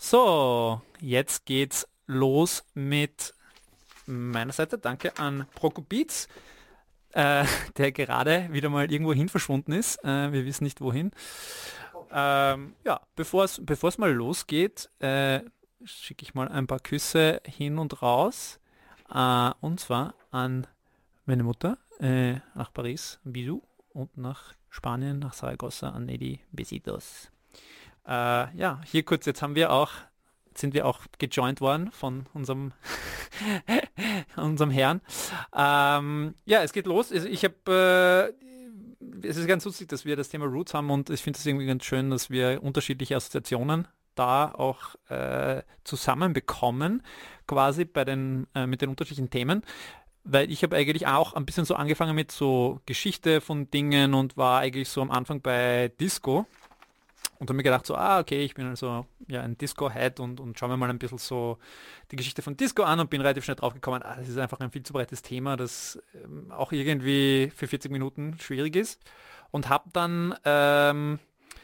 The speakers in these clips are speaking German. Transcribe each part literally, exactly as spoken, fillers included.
So, jetzt geht's los mit meiner Seite. Danke an Prokopiz, äh, der gerade wieder mal irgendwo hin verschwunden ist. Äh, wir wissen nicht wohin. Ähm, ja, bevor es bevor es mal losgeht, äh, schicke ich mal ein paar Küsse hin und raus. Äh, und zwar an meine Mutter äh, nach Paris, Bisou, und nach Spanien, nach Saragossa, an Nedi, Besitos. Äh, ja, hier kurz, jetzt haben wir auch, sind wir auch gejoint worden von unserem, unserem Herrn. Ähm, ja, es geht los. Also ich habe, äh, es ist ganz lustig, dass wir das Thema Roots haben und ich finde es irgendwie ganz schön, dass wir unterschiedliche Assoziationen da auch äh, zusammenbekommen, quasi bei den, äh, mit den unterschiedlichen Themen. Weil ich habe eigentlich auch ein bisschen so angefangen mit so Geschichte von Dingen und war eigentlich so am Anfang bei Disco. Und habe mir gedacht so, ah, okay, ich bin also ja ein Disco-Head und, und schaue mir mal ein bisschen so die Geschichte von Disco an und bin relativ schnell drauf gekommen, ah, das ist einfach ein viel zu breites Thema, das ähm, auch irgendwie für vierzig Minuten schwierig ist. Und habe dann ähm,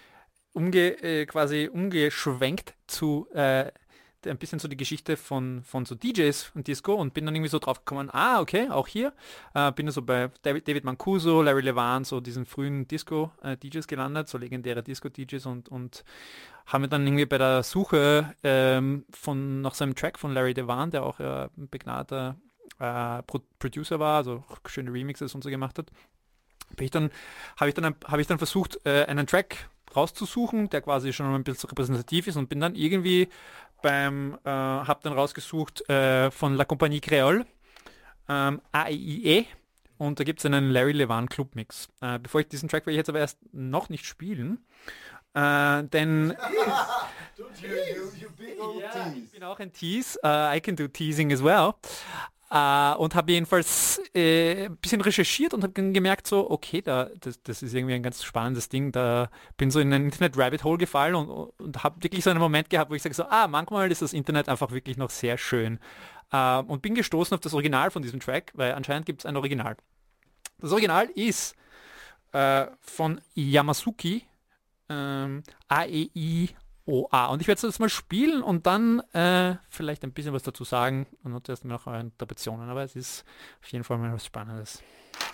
umge äh, quasi umgeschwenkt zu äh, ein bisschen so die Geschichte von, von so D Js und Disco und bin dann irgendwie so drauf gekommen, ah, okay, auch hier. Äh, bin so bei David, David Mancuso, Larry Levan, so diesen frühen Disco-D Js gelandet, so legendäre Disco-D Js und, und haben mir dann irgendwie bei der Suche ähm, von nach seinem Track von Larry Levan, der auch äh, ein begnadeter äh, Pro Producer war, also schöne Remixes und so gemacht hat, bin ich dann, habe ich dann, habe ich dann versucht, äh, einen Track rauszusuchen, der quasi schon ein bisschen repräsentativ ist und bin dann irgendwie beim, äh, hab dann rausgesucht äh, von La Compagnie Creole, ähm, A E I E, und da gibt es einen Larry Levan Clubmix. Äh, bevor ich diesen Track will ich jetzt aber erst noch nicht spielen, äh, denn You, you, you big old ja, tease. ich bin auch ein Tease, uh, I can do teasing as well. Uh, und habe jedenfalls äh, ein bisschen recherchiert und habe dann gemerkt, so, okay, da, das, das ist irgendwie ein ganz spannendes Ding. Da bin so in ein Internet-Rabbit-Hole gefallen und, und habe wirklich so einen Moment gehabt, wo ich sage so, ah, manchmal ist das Internet einfach wirklich noch sehr schön. Uh, und bin gestoßen auf das Original von diesem Track, weil anscheinend gibt es ein Original. Das Original ist äh, von Yamasuki, ähm, A E I O A. Und ich werde das mal spielen und dann äh, vielleicht ein bisschen was dazu sagen und erst noch Interpretationen, aber es ist auf jeden Fall mal was Spannendes.